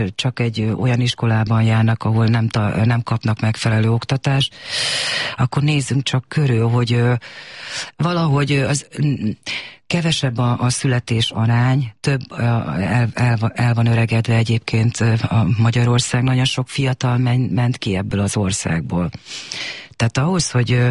csak egy olyan iskolában járnak, ahol nem kapnak megfelelő oktatást, akkor nézzünk csak körül, hogy valahogy az kevesebb a születés arány, több el van öregedve egyébként a Magyarország, nagyon sok fiatal ment ki ebből az országból. Tehát ahhoz, hogy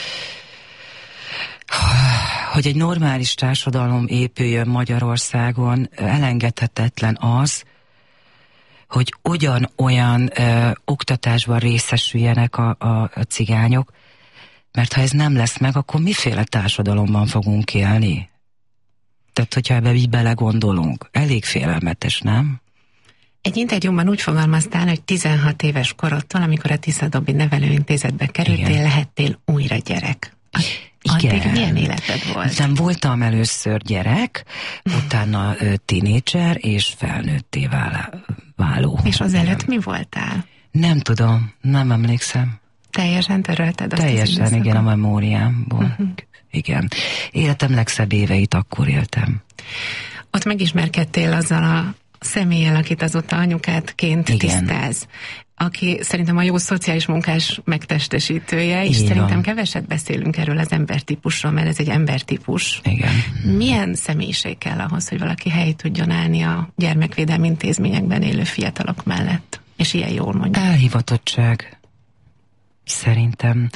egy normális társadalom épüljön Magyarországon, elengedhetetlen az, hogy ugyanolyan oktatásban részesüljenek a cigányok, mert ha ez nem lesz meg, akkor miféle társadalomban fogunk élni? Tehát, hogyha ebbe így belegondolunk, elég félelmetes, nem? Egy interjúban úgy fogalmaztál, hogy 16 éves korodtól, amikor a Tisza-Dobi Nevelőintézetbe kerültél, igen, lehettél újra gyerek. Igen. Addig milyen életed volt? Nem voltam először gyerek, utána tínédzser és felnőtté váló. És az előtt mi voltál? Nem tudom, nem emlékszem. Teljesen törölted azt? Teljesen, igen, a memóriámból. Igen. Életem legszebb éveit akkor éltem. Ott megismerkedtél azzal a személlyel, akit azóta anyukádként tisztelsz, aki szerintem a jó szociális munkás megtestesítője, és szerintem keveset beszélünk erről az embertípusról, mert ez egy embertípus. Igen. Milyen személyiség kell ahhoz, hogy valaki helyt tudjon állni a gyermekvédelmi intézményekben élő fiatalok mellett? És ilyen jól mondja. Elhivatottság. Szerintem.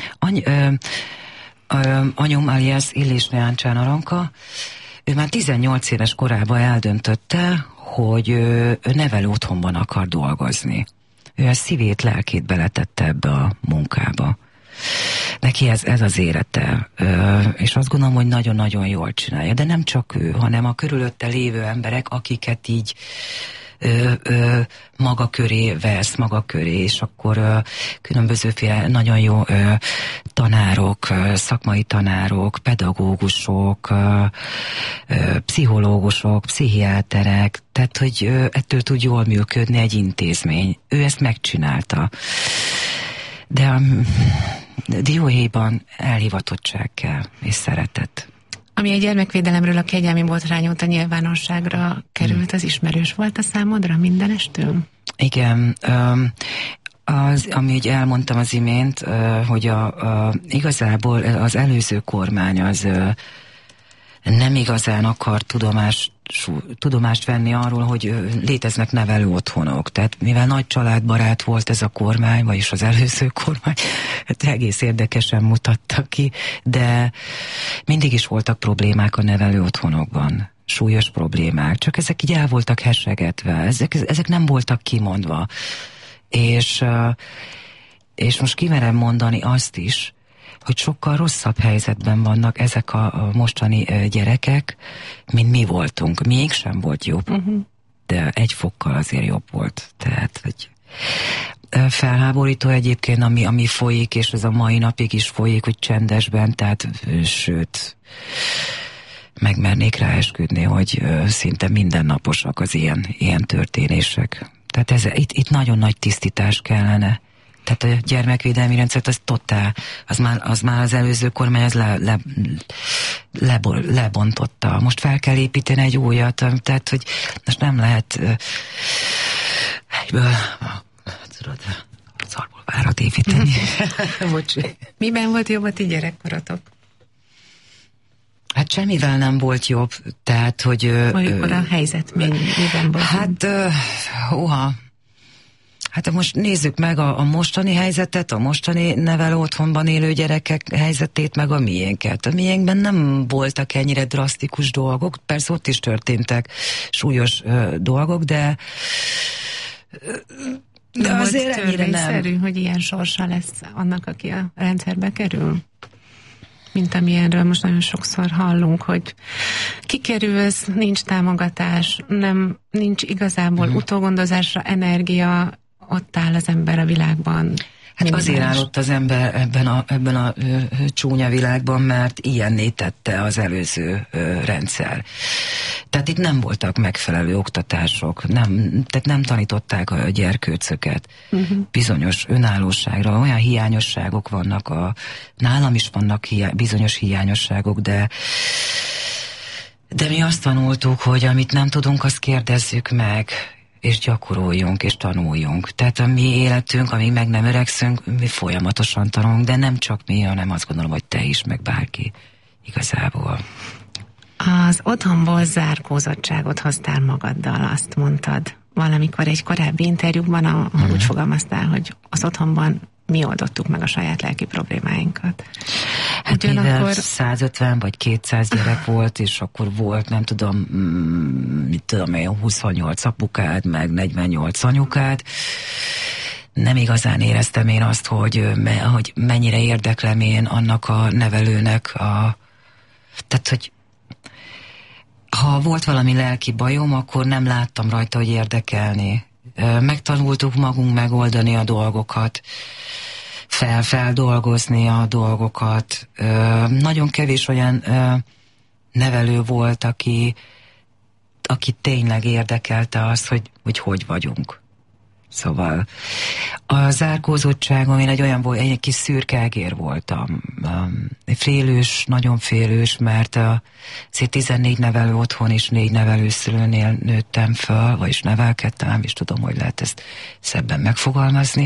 Anyum alias Illésné Áncsán Aranka, ő már 18 éves korában eldöntötte, hogy ő nevelő otthonban akar dolgozni. Ő a szívét, lelkét beletette ebbe a munkába. Neki ez az élete, és azt gondolom, hogy nagyon-nagyon jól csinálja. De nem csak ő, hanem a körülötte lévő emberek, akiket így maga köré vesz, maga köré, és akkor különbözőféle nagyon jó tanárok, szakmai tanárok, pedagógusok, pszichológusok, pszichiáterek, tehát hogy ettől tud jól működni egy intézmény. Ő ezt megcsinálta. De a dióhéjban elhivatottság kell, és szeretet. Ami a gyermekvédelemről a kegyelmi botrány óta nyilvánosságra került, az ismerős volt a számodra mindenestől? Igen, ami úgy elmondtam az imént, hogy igazából az előző kormány az nem igazán akar tudomást venni arról, hogy léteznek nevelő otthonok. Tehát mivel nagy családbarát volt ez a kormány, vagyis az előző kormány, hát egész érdekesen mutatta ki, de mindig is voltak problémák a nevelő otthonokban. Súlyos problémák, csak ezek így el voltak hessegetve, ezek nem voltak kimondva. És most kimerem mondani azt is, hogy sokkal rosszabb helyzetben vannak ezek a mostani gyerekek, mint mi voltunk. Miénk sem volt jobb, de egy fokkal azért jobb volt. Tehát, hogy felháborító egyébként, ami folyik, és ez a mai napig is folyik, hogy csendesben, tehát sőt, megmernék rá esküdni, hogy szinte mindennaposak az ilyen történések. Tehát itt nagyon nagy tisztítás kellene. Tehát a gyermekvédelmi rendszert az totál, az már az előző kormány az lebontotta. Most fel kell építeni egy újat, tehát hogy most nem lehet egyből szarból várat építeni. Miben volt jobb a ti gyerekkorotok? Hát semmivel nem volt jobb, tehát hogy... Mondjuk a helyzet miben volt? Hát most nézzük meg a mostani helyzetet, a mostani nevelő otthonban élő gyerekek helyzetét, meg a miénket. A miénkben nem voltak ennyire drasztikus dolgok, persze ott is történtek súlyos dolgok, de azért ennyire nem. Hogy ilyen sorsa lesz annak, aki a rendszerbe kerül? Mint amilyenről most nagyon sokszor hallunk, hogy kikerülsz, nincs támogatás, nincs igazából utógondozásra energia, ott áll az ember a világban. Hát azért állott az ember ebben a csúnya világban, mert ilyenné tette az előző rendszer. Tehát itt nem voltak megfelelő oktatások, tehát nem tanították a gyerkőcöket bizonyos önállóságra, olyan hiányosságok vannak, nálam is vannak bizonyos hiányosságok, de mi azt tanultuk, hogy amit nem tudunk, azt kérdezzük meg. és gyakoroljunk, és tanuljunk. Tehát a mi életünk, amíg meg nem öregszünk, mi folyamatosan tanulunk, de nem csak mi, hanem azt gondolom, hogy te is, meg bárki igazából. Az otthonból zárkózottságot hoztál magaddal, azt mondtad valamikor egy korábbi interjúban, úgy fogalmaztál, hogy az otthonban mi oldottuk meg a saját lelki problémáinkat. Hát mivel 150 vagy 200 gyerek volt, és akkor volt, nem tudom, mit tudom én, 28 apukád, meg 48 anyukád, nem igazán éreztem én azt, hogy mennyire érdeklem én annak a nevelőnek tehát, hogy ha volt valami lelki bajom, akkor nem láttam rajta, hogy érdekelni. Megtanultuk magunk megoldani a dolgokat, feldolgozni a dolgokat. Nagyon kevés olyan nevelő volt, aki tényleg érdekelte azt, hogy vagyunk. Szóval a zárkózottságom, én egy kis szürke egér voltam. Félős, nagyon félős, mert azért 14 nevelő otthon és 4 nevelőszülőnél nőttem föl, vagyis nevelkedtem, nem is tudom, hogy lehet ezt szebben megfogalmazni.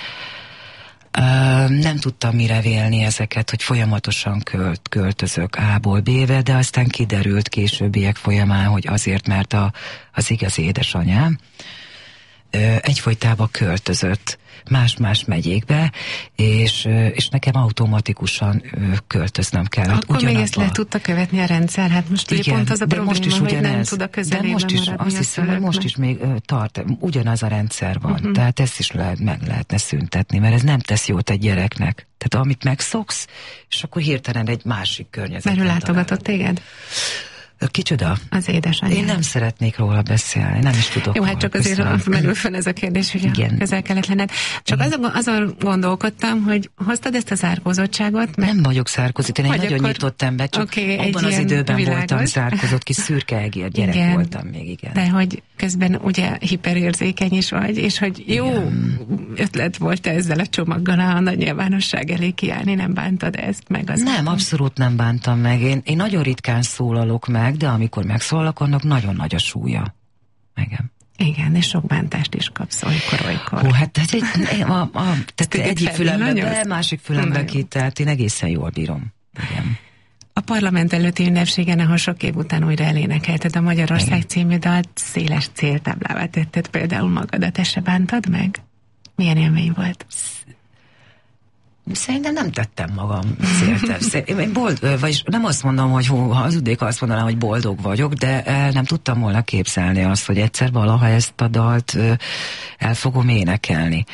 Nem tudtam mire vélni ezeket, hogy folyamatosan költözök A-ból B-be, de aztán kiderült későbbiek folyamán, hogy azért, mert az igazi édesanyám egyfolytában költözött más-más megyékbe, és nekem automatikusan költöznöm kellett. Akkor még ezt le tudta követni a rendszer? Hát most igen, pont az a probléma, most is hogy nem tud a közelében maradni. De most is, azt hiszem, hogy most is még tart, ugyanaz a rendszer van. Tehát ezt is meg lehetne szüntetni, mert ez nem tesz jót egy gyereknek. Tehát amit megszoksz, és akkor hirtelen egy másik környezetben. Mert ő látogatott téged? Kicsoda? Az édesanyja. Én nem szeretnék róla beszélni, nem is tudok. Jó, hát csak azért merül fel ez a kérdés, hogy közel kellett lenned. Csak azon gondolkodtam, hogy hoztad ezt a zárkózottságot. Nem vagyok zárkózott, én egy nagyon nyitott ember, csak abban az időben voltam zárkózott, kis szürke egér gyerek voltam még, igen. De hogy közben ugye hiperérzékeny is vagy, és hogy jó ötlet volt ezzel a csomaggal a nagy nyilvánosság elé kiállni, nem bántad ezt meg? Nem, abszolút nem bántam meg. Én nagyon ritkán szólalok meg, de amikor megszólalok, annak nagyon nagy a súlya. Igen, és sok bántást is kapsz olykor. Ó, hát egyik fülembe, másik fülembe ki, tehát én egészen jól bírom. Igen. A parlament előtti ünnepségen, ahol sok év után újra elénekelted a Magyarország című dalt, széles céltáblává tetted például magadat, ezt se bántad meg? Milyen élmény volt? Szerintem nem tettem magam én vagyis nem azt mondom, hogy hazudnék, azt mondanám, hogy boldog vagyok, de nem tudtam volna képzelni azt, hogy egyszer valaha ezt a dalt el fogom énekelni.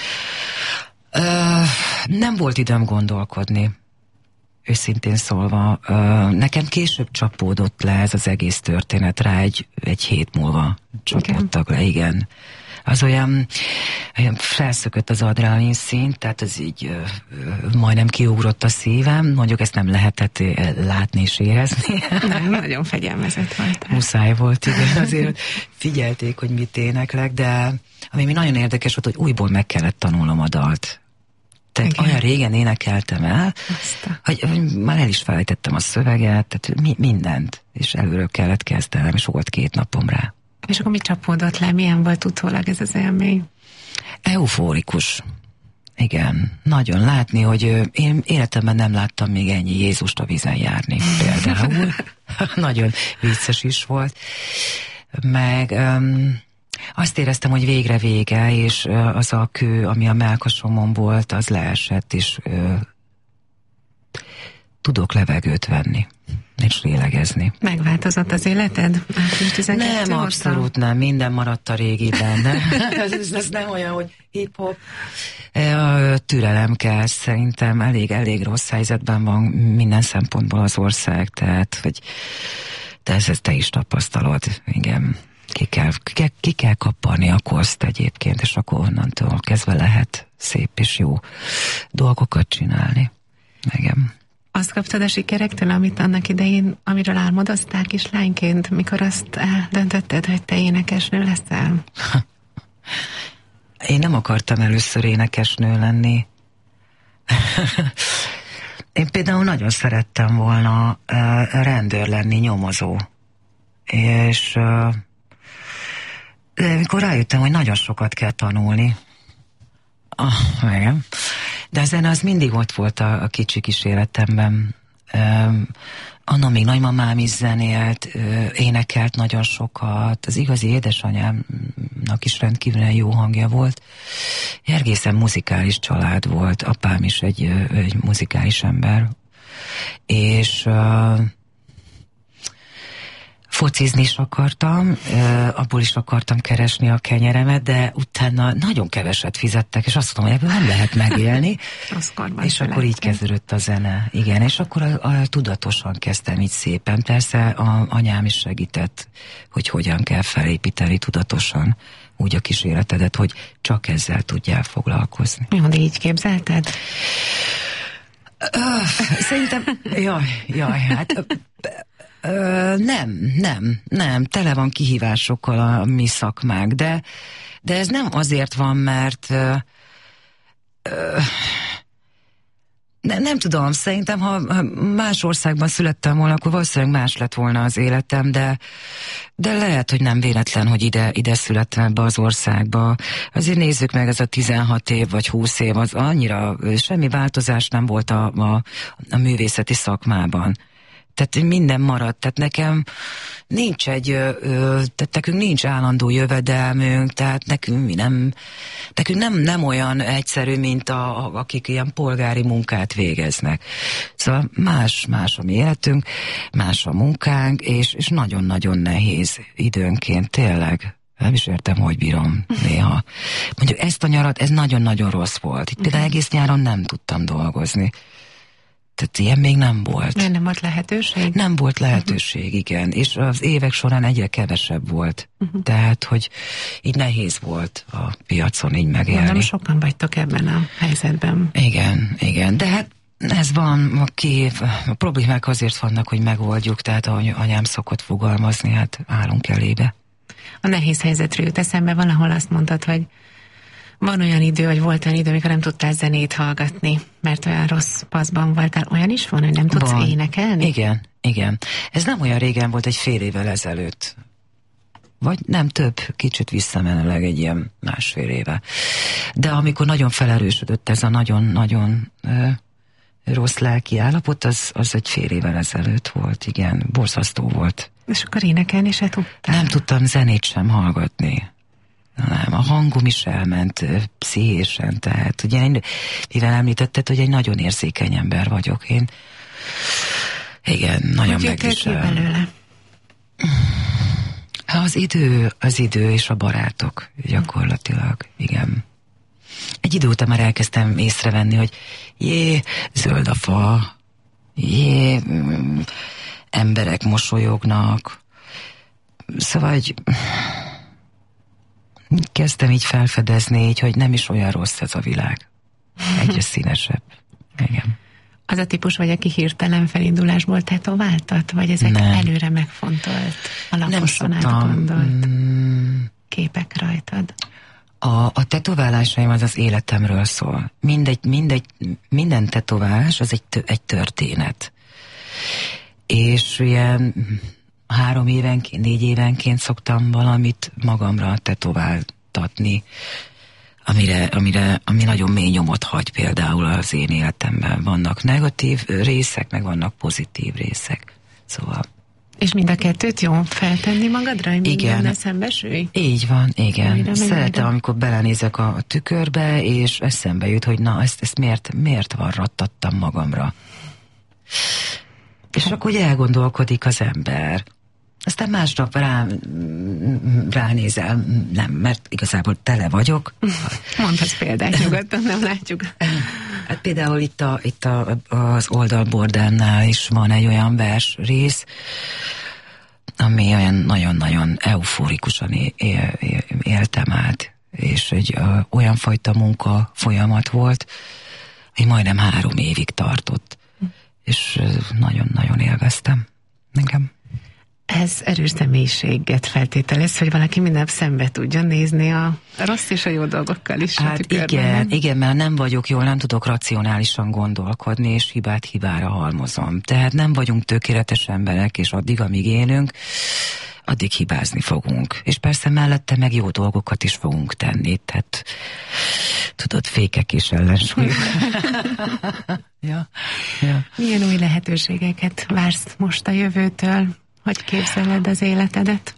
Nem volt időm gondolkodni, őszintén szólva. Nekem később csapódott le ez az egész történet, rá egy hét múlva csapódtak le, igen. Az olyan felszökött az adrenalin szint, tehát ez így majdnem kiugrott a szívem, mondjuk ezt nem lehetett látni és érezni. Nem, nagyon fegyelmezett volt. Muszáj volt, igen, azért figyelték, hogy mit éneklek, de ami nagyon érdekes volt, hogy újból meg kellett tanulnom a dalt. Tehát olyan régen énekeltem el, hogy már el is felejtettem a szöveget, tehát mindent, és előről kellett kezdenem, és volt 2 napom rá. És akkor mi csapódott le? Milyen volt utólag ez az élmény? Eufórikus. Igen. Nagyon látni, hogy én életemben nem láttam még ennyi Jézust a vízen járni. Például. Nagyon vicces is volt. Meg azt éreztem, hogy végre vége, és az a kő, ami a mellkasomon volt, az leesett, és tudok levegőt venni. És lélegezni. Megváltozott az életed? Nem, abszolút nem. Minden maradt a régiben. De ez nem olyan, hogy hip-hop. Türelem kell. Szerintem elég rossz helyzetben van minden szempontból az ország. Tehát, hogy ezt te is tapasztalod. Igen. Ki kell kapni a koszt egyébként, és akkor onnantól kezdve lehet szép és jó dolgokat csinálni. Igen. Azt kaptad a sikerektől, amit annak idején, amiről álmodoztál kislányként, mikor azt döntötted, hogy te énekesnő leszel? Én nem akartam először énekesnő lenni. Én például nagyon szerettem volna rendőr lenni, nyomozó. És De amikor rájöttem, hogy nagyon sokat kell tanulni. Igen. De a zene az mindig ott volt a kicsi kis életemben. Anna még nagymamám is zenélt, énekelt nagyon sokat. Az igazi édesanyámnak is rendkívül jó hangja volt. Egészen muzikális család volt. Apám is egy muzikális ember. És focizni is akartam, abból is akartam keresni a kenyeremet, de utána nagyon keveset fizettek, és azt mondtam, hogy ebből nem lehet megélni. És akkor így kezdődött a zene. Igen, és akkor tudatosan kezdtem így szépen. Persze anyám is segített, hogy hogyan kell felépíteni tudatosan úgy a kísérletedet, hogy csak ezzel tudjál foglalkozni. Jó, de így képzelted? Szerintem, jaj, hát... Nem, tele van kihívásokkal a mi szakmák, de ez nem azért van, mert nem tudom, szerintem, ha más országban születtem volna, akkor valószínűleg más lett volna az életem, de lehet, hogy nem véletlen, hogy ide születtem ebbe az országba. Azért nézzük meg, ez a 16 év vagy 20 év, az annyira semmi változás nem volt a művészeti szakmában. Tehát minden maradt, tehát nekem nincs tehát nekünk nincs állandó jövedelmünk, tehát nekünk nem olyan egyszerű, mint akik ilyen polgári munkát végeznek. Szóval más a mi életünk, más a munkánk, és nagyon-nagyon nehéz időnként, tényleg. Nem is értem, hogy bírom néha. Mondjuk ezt a nyarat, ez nagyon-nagyon rossz volt. Itt például egész nyáron nem tudtam dolgozni. Tehát ilyen még nem volt. Nem volt lehetőség? Nem volt lehetőség, igen. És az évek során egyre kevesebb volt. Tehát, hogy így nehéz volt a piacon így megélni. Nem sokan vagytok ebben a helyzetben. Igen. De hát ez van, a problémák azért vannak, hogy megoldjuk, tehát ahogy anyám szokott fogalmazni, hát állunk elébe. A nehéz helyzetről jut eszembe, valahol azt mondtad, hogy van olyan idő, vagy volt olyan idő, amikor nem tudtál zenét hallgatni, mert olyan rossz paszban voltál. Olyan is van, hogy nem tudsz énekelni? Igen. Ez nem olyan régen volt, egy fél évvel ezelőtt. Vagy nem több, kicsit visszamenőleg egy ilyen másfél éve. De amikor nagyon felerősödött ez a nagyon-nagyon rossz lelki állapot, az egy fél évvel ezelőtt volt, igen. Borzasztó volt. És akkor énekelni se tudtál? Nem tudtam zenét sem hallgatni. Nem, a hangom is elment pszichésen, tehát ugye, mivel említetted, hogy egy nagyon érzékeny ember vagyok én. Igen, nagyon megvisel. Belőle? Az idő és a barátok gyakorlatilag, igen. Egy idő után már elkezdtem észrevenni, hogy zöld a fa, emberek mosolyognak, szóval, hogy kezdtem így felfedezni, így, hogy nem is olyan rossz ez a világ. Egyre színesebb. Igen. Az a típus vagy, aki hirtelen felindulásból tetováltat? Vagy ezek előre megfontolt, alaposan átgondolt képek rajtad? A tetoválásaim az életemről szól. Minden tetoválás az egy történet. És ilyen 3 évenként, 4 évenként szoktam valamit magamra tetováltatni, ami nagyon mély nyomot hagy például az én életemben. Vannak negatív részek, meg vannak pozitív részek. Szóval... És mind a kettőt jó feltenni magadra, hogy minden szembesülj? Így van, igen. Szeretem, amikor belenézek a tükörbe, és eszembe jut, hogy na, ezt miért varrattattam magamra. És akkor elgondolkodik az ember. Aztán másnap ránézel, nem, mert igazából tele vagyok. Mondhatsz példát, nyugodtan, nem látjuk. Hát például itt az oldalbordánál is van egy olyan vers rész, ami olyan nagyon-nagyon euforikusan éltem át, és egy olyan fajta munka folyamat volt, hogy majdnem 3 évig tartott, és nagyon-nagyon élveztem engem. Ez erős személyiséget feltételez, hogy valaki minden szembe tudja nézni a rossz és a jó dolgokkal is. Hát igen, mert nem vagyok jól, nem tudok racionálisan gondolkodni, és hibát hibára halmozom. Tehát nem vagyunk tökéletes emberek, és addig, amíg élünk, addig hibázni fogunk. És persze mellette meg jó dolgokat is fogunk tenni, tehát tudod, fékek és ellensúlyok. Ja. Milyen új lehetőségeket vársz most a jövőtől? Hogy képzeled az életedet?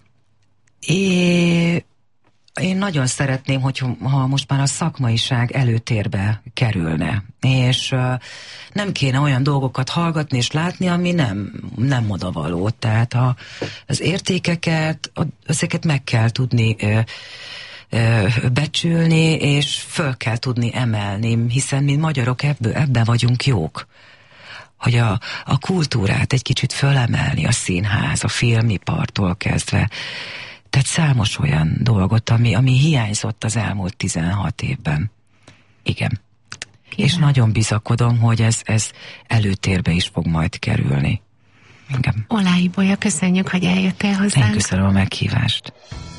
Én nagyon szeretném, ha most már a szakmaiság előtérbe kerülne, és nem kéne olyan dolgokat hallgatni és látni, ami nem odavaló. Tehát az értékeket, ezeket meg kell tudni becsülni, és föl kell tudni emelni, hiszen mi magyarok ebben vagyunk jók. Hogy a kultúrát egy kicsit fölemelni, a színház, a filmipartól kezdve. Tehát számos olyan dolgot, ami hiányzott az elmúlt 16 évben. Igen. És nagyon bizakodom, hogy ez előtérbe is fog majd kerülni. Igen. Olá Ibolya, köszönjük, hogy eljöttél hozzánk. Én köszönöm a meghívást.